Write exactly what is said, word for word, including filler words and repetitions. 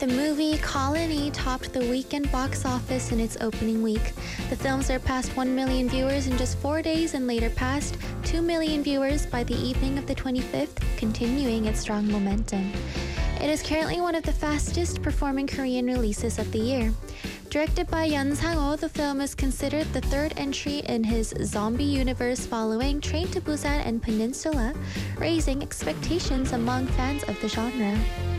The movie Colony topped the weekend box office in its opening week. The film surpassed one million viewers in just four days and later passed two million viewers by the evening of the twenty-fifth, continuing its strong momentum. It is currently one of the fastest performing Korean releases of the year. Directed by Yun Sang-ho, the film is considered the third entry in his zombie universe following Train to Busan and Peninsula, raising expectations among fans of the genre.